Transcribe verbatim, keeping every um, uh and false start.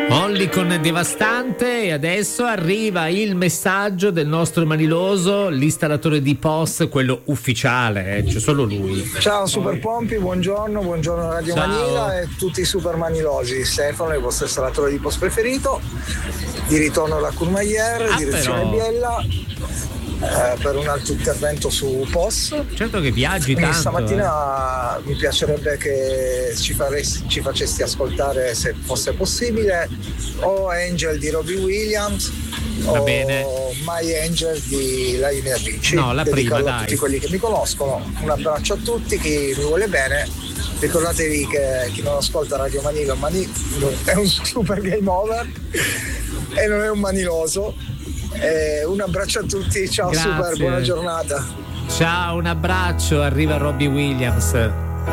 Molly con Devastante, e adesso arriva il messaggio del nostro maniloso, l'installatore di P O S, quello ufficiale, eh, c'è solo lui. Ciao Super Pompi, buongiorno, buongiorno Radio Ciao. Manila e tutti i super manilosi. Stefano, il vostro installatore di P O S preferito, di ritorno da Courmayeur, Ah, direzione però. Biella, eh, per un altro intervento su P O S. Certo che viaggi Quindi tanto. stamattina eh. mi piacerebbe che ci, faresti, ci facesti ascoltare, se fosse possibile, o Angel di Robbie Williams Va o bene. My Angel di Lionel Richie. No, la prima, Dedicarlo a dai. tutti quelli che mi conoscono. Un abbraccio a tutti, chi mi vuole bene. Ricordatevi che chi non ascolta Radio Manilo Mani- è un super game over e non è un maniloso. Eh, un abbraccio a tutti, ciao. Grazie. Super, buona giornata. Ciao, un abbraccio, arriva Robbie Williams.